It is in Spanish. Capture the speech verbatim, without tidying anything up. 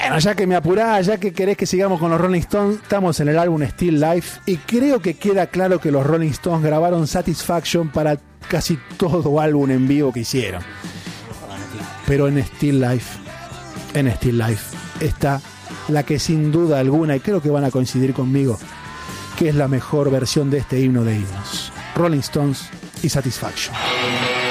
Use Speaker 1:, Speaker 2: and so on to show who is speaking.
Speaker 1: Bueno, ya que me apurás, ya que querés que sigamos con los Rolling Stones, estamos en el álbum Still Life y creo que queda claro que los Rolling Stones grabaron Satisfaction para casi todo álbum en vivo que hicieron. Pero en Still Life, en Still Life está la que sin duda alguna, y creo que van a coincidir conmigo, que es la mejor versión de este himno de himnos. Rolling Stones y Satisfaction.